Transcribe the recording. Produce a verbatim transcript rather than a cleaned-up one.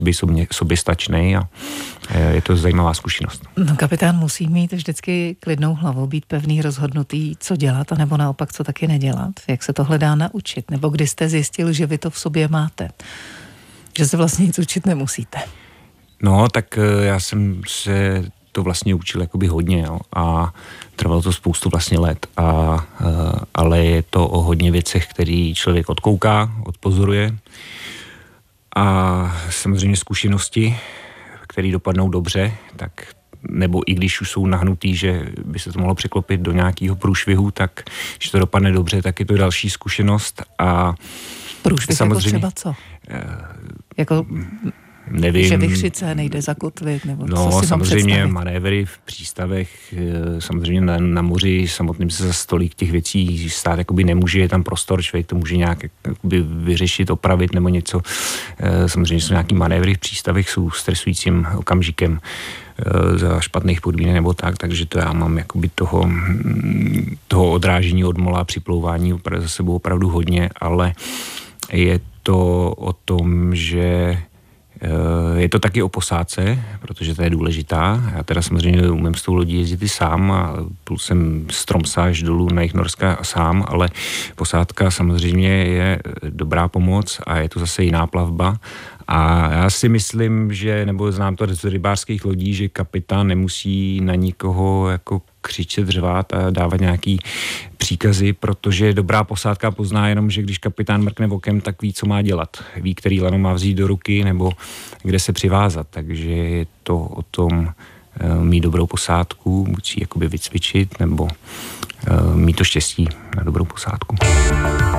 být sobě, soběstačnej a je to zajímavá zkušenost. No, kapitán musí mít vždycky klidnou hlavu, být pevný, rozhodnutý, co dělat, anebo naopak, co taky nedělat. Jak se tohle dá naučit? Nebo kdy jste zjistil, že vy to v sobě máte? Že se vlastně nic učit nemusíte. No, tak já jsem se to vlastně učil jakoby hodně, jo, a trvalo to spoustu vlastně let, a, ale je to o hodně věcech, který člověk odkouká, odpozoruje, a samozřejmě zkušenosti, které dopadnou dobře, tak nebo i když už jsou nahnutý, že by se to mohlo překlopit do nějakého průšvihu, tak když to dopadne dobře, tak je to další zkušenost. A průšvih samozřejmě, jako třeba co? Jako... Nevím. Že vychřice nejde zakotvit, nebo no, co si samozřejmě manévry v přístavech, samozřejmě na, na moři samotným se za stolik těch věcí stát jakoby nemůže, je tam prostor, člověk to může nějak jakoby vyřešit, opravit nebo něco. Samozřejmě jsou nějaký manévry v přístavech, jsou stresujícím okamžikem za špatných podmínek nebo tak, takže to já mám jakoby toho, toho odrážení od mola, připlouvání za sebou opravdu hodně, ale je to o tom, že je to taky o posádce, protože to je důležitá. Já teda samozřejmě umím s tou lodí jezdit i sám a plul jsem z Tromsa až dolů na jich Norska sám, ale posádka samozřejmě je dobrá pomoc a je to zase jiná plavba. A já si myslím, že, nebo znám to z rybářských lodí, že kapitán nemusí na nikoho jako křičet, řvát a dávat nějaký příkazy, protože dobrá posádka pozná jenom, že když kapitán mrkne okem, tak ví, co má dělat. Ví, který lano má vzít do ruky nebo kde se přivázat. Takže je to o tom mít dobrou posádku, buď si jakoby vycvičit, nebo mít to štěstí na dobrou posádku.